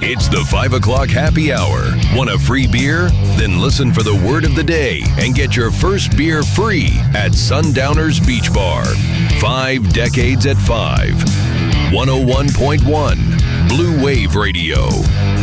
It's the 5 o'clock happy hour. Want a free beer? Then listen for the word of the day and get your first beer free at Sundowners Beach Bar. 5 decades at 5. 101.1 Blue Wave Radio.